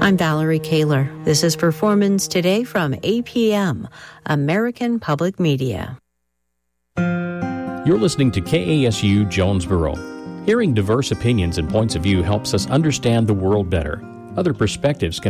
I'm Valerie Kaler. This is Performance Today from APM, American Public Media. You're listening to KASU Jonesboro. Hearing diverse opinions and points of view helps us understand the world better. Other perspectives can